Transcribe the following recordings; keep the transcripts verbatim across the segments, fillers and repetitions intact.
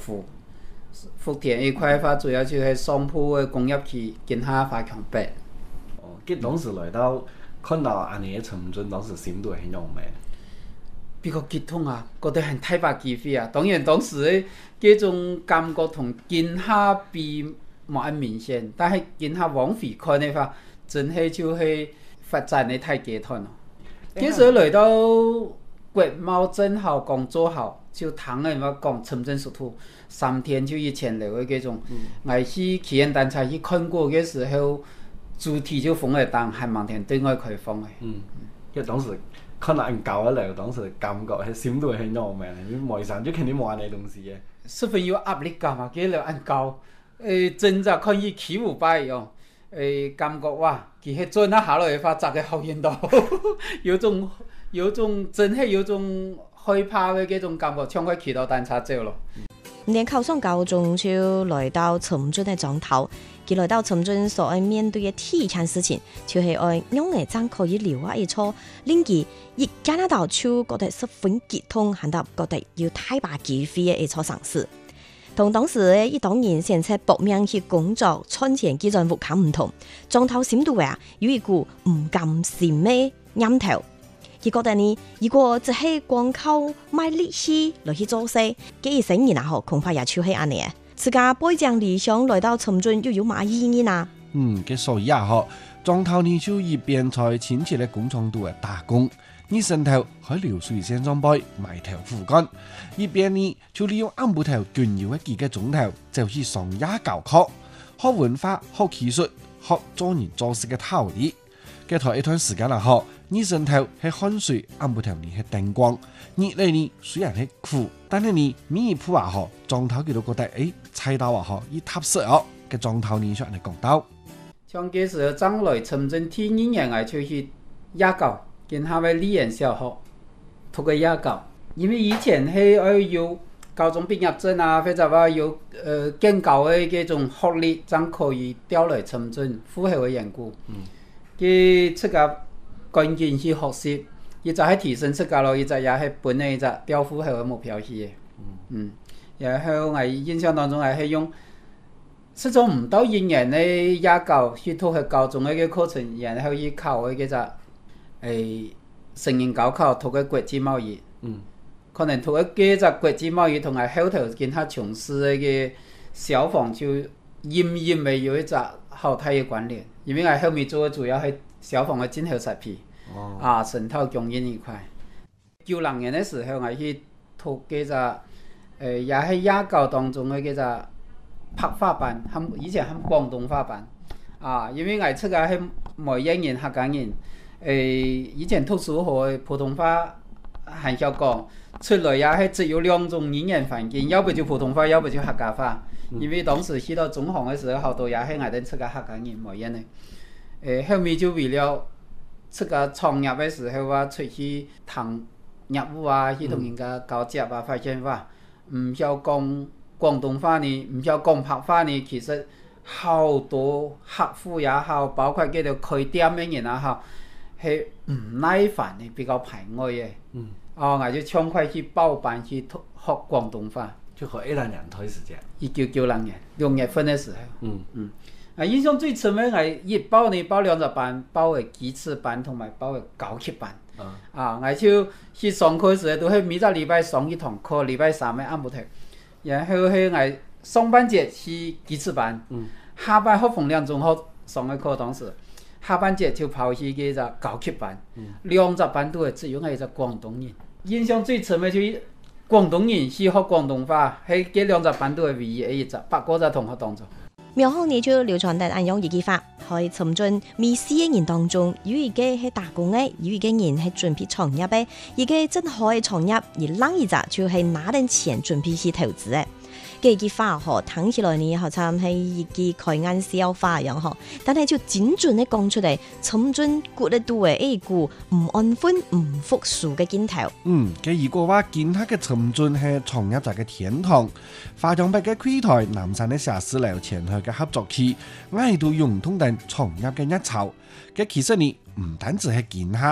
福。福田呢塊話主要就係商鋪嘅工業區，跟下華強北。 哦，佢當時來到看到安尼嘅深圳，當時心度係點樣嘅？ 比較激動啊，覺得很大把機會啊。當然當時嘅嗰種感覺同跟下比冇咁明顯，但係跟下往回看嘅話，真係就係發展得太極端咯。其實來到國貿正好講做好，就唐人話講深圳屬土，三天就一千樓嘅嗰種。我、嗯、去體驗單車去看過嘅時候，主題就封咗檔，係盲田對外開放嘅。 嗯，因為當時看到咁高嘅樓，當時感覺係心度係點樣嘅？你外省就肯定冇安尼東西嘅。 十分有壓力感啊！幾樓咁高，誒真就可以起舞擺樣，誒感覺哇，其實做那下來嘅話，真係好遠到，有種有種真係有種害怕嘅嗰種感覺，搶快騎到單車走咯。 年考上高中就來到深圳嘅莊頭，佢來到深圳所要面對嘅第一件事情，就係愛讓個人可以留喺一處，令佢一見得到就覺得十分激動，喊到覺得有大把機會嘅一處嘗試。同當時嘅一黨人選擇搏命去工作賺錢計算戶口唔同，莊頭心度啊有一股唔甘心嘅念頭。佢覺得呢，如果只係光靠賣力氣來去做事，佢一生人啊嗬，恐怕也就係安尼。自家背井離鄉來到深圳，又有乜意義呢？ 嗯，嘅所以啊嗬，莊頭呢就一邊在親戚嘅工廠度嘅打工，呢身頭喺流水線上背埋頭苦幹，一邊呢就利用暗部頭倦搖嘅幾個鐘頭，就去上夜教課，學文化、學技術、學做人做事嘅道理。嘅頭一段時間啦嗬。呢身頭係汗水，暗部頭呢係燈光。熱嚟呢雖然係苦，但係呢每一鋪啊嗬，莊頭佢都覺得誒，菜刀啊嗬，伊踏實哦。嘅莊頭呢就係講到， 像嗰時候將來深圳第二年我就去夜教，跟下位李園小學讀個夜教，因為以前係要有高中畢業證啊，或者話有誒更高嘅嗰種學歷，才可以調來深圳，符合嘅緣故。嗯，佢出個。趕緊去學習，伊就係提升自家咯，伊就也係本來就調符合嘅目標去嘅。嗯嗯，然後我印象當中係係用，這種唔到一年嘅夜教去讀去高中嘅個課程，然後去考嘅叫做誒成人高考讀嘅國際貿易。嗯，可能讀嘅叫做國際貿易同埋後頭跟他從事嘅個消防就隱隱嘅有一個好大嘅關聯，因為我後面做嘅主要係。消防嘅進口設備，哦、啊，成套供應呢塊。九零年嘅時候，我去讀嗰個，誒、呃，也係夜教當中嘅嗰個拍花班，含以前含廣東話班。啊，因為我出嘅係梅英人、客家人，誒、呃，以前讀書學普通話很少講，出來也係只有兩種語言環境，要不就普通話，要不就客家話。嗯、因為當時去到中行嘅時候，好多也係我哋出嘅客家人梅英嘅。誒後面就為了出個創業嘅時候啊，出去談業務啊，去同人家交接啊，發現話唔曉講廣東話呢，唔曉講白話呢，其實好多客戶也好，包括嗰度開店嘅人也好，係唔耐煩嘅，比較排外嘅。嗯。哦，我就搶快去報班去學廣東話。 就學一兩年頭時間。 一九九零年六月份嘅時候。嗯嗯。啊！印象最深嘅係一報呢報兩隻班，報嘅基礎班同埋報嘅高級班。啊！啊！我就去上課時都係每個禮拜上一堂課，禮拜三嘅暗部頭。然後係我上半節去基礎班，嗯、下半學逢兩中學上嘅課當時，下半節就跑去嗰隻高級班。嗯、兩隻班都係只有我一隻廣東人。印象最深嘅就係廣東人去學廣東話，喺嗰兩隻班都係唯一一隻，八個隻同學當中。 廟後呢就流傳得按樣一句話，喺深圳未四個人當中，有一個係打工嘅，有一個人係準備創業嘅，一個真可以創業，而另一隻就係拿定錢準備去投資嘅。呢句話嗬，聽起來呢好似係一句開玩笑話一樣嗬，但係就精準地講出嚟，深圳骨得多嘅一股唔安分、唔服輸嘅鏡頭。 嗯，佢如果話見下嘅深圳係創業者嘅天堂，華強北嘅櫃台、南山嘅寫字樓前去嘅合作區，我係都融通定創業嘅一籌。嘅其實呢唔單止係見下，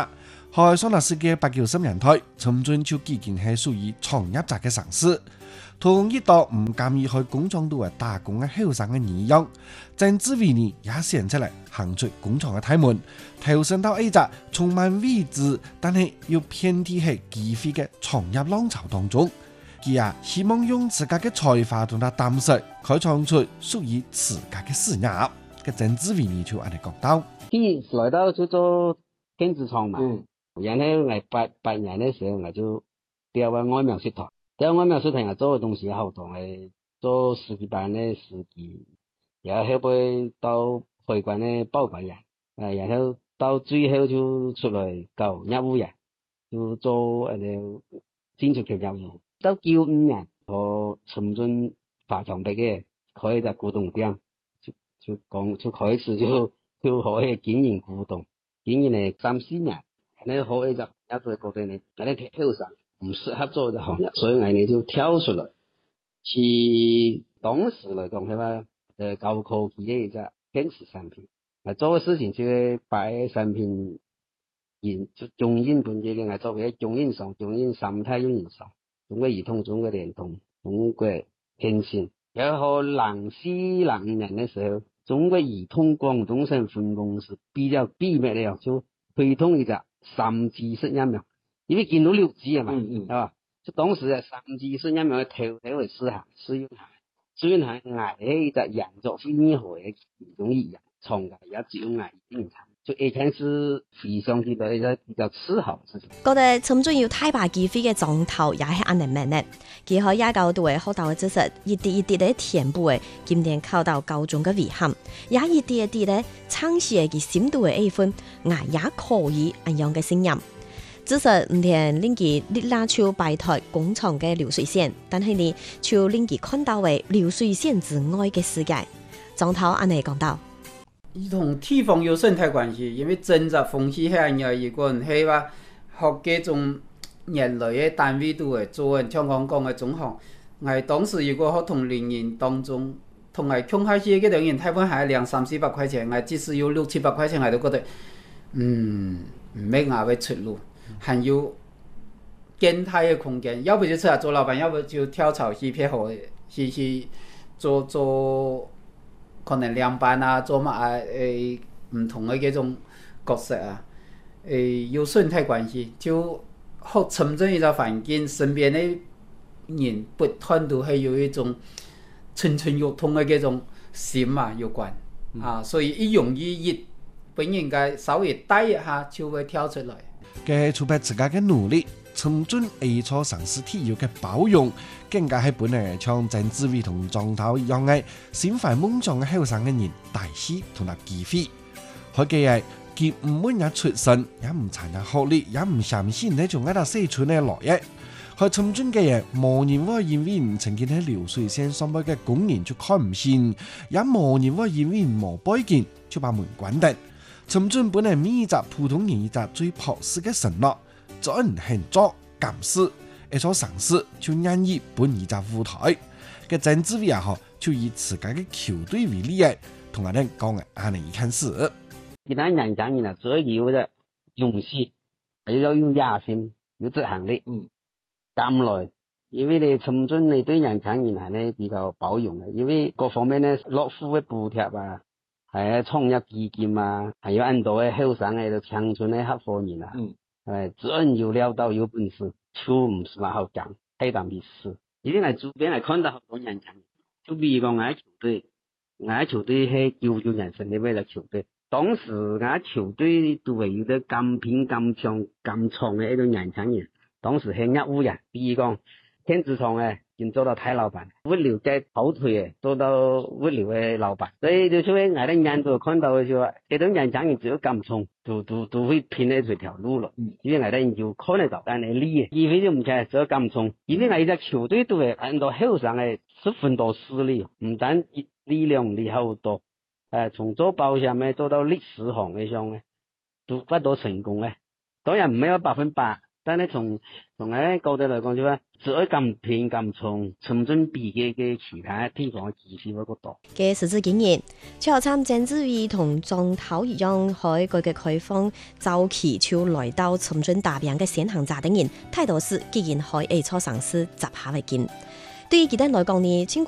喺上個世紀八九十年代，深圳就已經係屬於創業者嘅城市。同一度唔甘於去工廠度嘅打工嘅後生嘅一樣，曾志偉呢也選出嚟行出工廠嘅大門，投身到一隻充滿未知但係又遍地係機會嘅創業浪潮當中。佢啊希望用自家嘅才華同埋膽識，開創出屬於自家嘅事業。嘅曾志偉呢就咁嚟講到， 佢來到就做電子廠嘛，嗯，然後我八八年嘅時候我就調到外貿集團。在外貿集團做嘅東西好多誒，做司機班嘅司機，然後後尾到會館嘅保管員，誒，然後到最後就出來搞業務員，就做誒個進出口業務。到九五年，我深圳化妝畢業，開一隻古董店，就就講就開始就就可以經營古董，經營咗三四年，你可以就一直覺得你喺你鐵路上。唔適合做嘅行業，所以我哋就跳出來。去當時嚟講係話，誒高科技嘅一隻電子產品，我做嘅事情就係把產品引就供應本地嘅，我做嘅供應商、供應三大供應商，中國移動、中國聯通、中國電信。然後零四零五年嘅時候，中國移動廣東省分公司比較秘密了，就推動一隻三 G 式疫苗。因為見到六 G 啊嘛，係嘛？就當時啊，三 G 式疫苗頭頭嚟試下試用下，試用下捱起隻人作非常好嘅其中一樣，廠家也只有捱一定產，就一開始非常之多一個比較自豪嘅事情。 覺得深圳要大把機會嘅狀頭也係安尼咩呢？佢可以教導嘅學到嘅知識，一啲一啲嘅填補嘅，今年考到高中嘅遺憾，也一啲一啲咧嘗試嘅深度嘅一分，我也可以咁樣嘅聲音。只是唔聽令佢立拉出擺脫工廠嘅流水線，但係呢，就令佢看到為流水線之外嘅世界。張濤安尼講到， 伊同地方有生態關係，因為政治風氣係樣，如果係話學幾種人類嘅單位度嘅做人，像講講嘅總行，我當時如果學同年人當中，同我窮下去嘅兩人，台灣係兩三四百塊錢，我即使有六七百塊錢，我都覺得，嗯，唔咩牙嘅出路。還有變態的空間，要不就出來做老闆，要不就跳槽去撇河，去去做做可能兩班啊，做乜啊？誒，唔同嘅嗰種角色啊，誒，有生態關係，就好深圳一個環境，身邊的人不斷都係有一種蠢蠢欲動嘅嗰種心啊有關、嗯、啊，所以一容易一本應該稍微帶一下就會跳出來。 嘅除咗自家嘅努力，深圳 A 錯城市體育嘅包容，更加係本嚟像曾志偉同張濤一樣嘅心懷夢想嘅後生嘅人大氣同埋機會。佢嘅係佢唔滿也出身，也唔參加學歷，也唔相信呢種喺度四川嘅落葉。佢深圳嘅人冇人會因為唔曾經喺流水線上班嘅工人就看唔起，也冇人會因為冇背景就把門關定。深圳本來每一隻普通人一隻最樸實嘅承諾，做人肯做敢事，一座城市就願意本一隻舞台。嘅曾志偉也好，就以自家嘅球隊為例嘅，同我哋講嘅安尼一件事。 其他人講嘢啦，最要嘅勇氣，又要有野心，有執行力，嗯，咁耐。因為你深圳你對人講嘢係咧比較包容嘅，因為各方面咧落戶嘅補貼啊。係啊，創業基金啊，還有很多嘅後生嘅青春嘅合夥人啊，嗯，係只要有料到有本事，就唔是話好講，係當必事。因為我周邊係看到好多人講，就比如講我球隊，我球隊係九九年成立嘅球隊，當時我球隊都係有啲咁拼咁強咁創嘅一種年輕人，當時係業務人，比如講電子廠嘅。已做到大老闆，物流嘅跑腿嘅做到物流嘅老闆，所以就所以我哋眼度看到嘅就話，這種人講嘅只有咁衝，都都都會偏呢條條路咯。因為我哋就看得到，但係呢，機會就唔係只有咁衝，因為我哋隻球隊都係很多後生嘅十分多實力，唔單力量力好多，誒，從做保險嘅做到歷史行嘅上嘅，都不多成功嘅。當然唔係有百分百但係從從喺高地嚟講，就話只可以咁偏咁從深圳比嘅嘅其他地方嘅技術嗰個多。 嘅實質經驗，최河參鄭志偉同莊頭一樣，喺改革開放早期就來到深圳打拼嘅先行者等人，態度是既然可以做嘗試，集下為見。對於佢哋來講呢，經過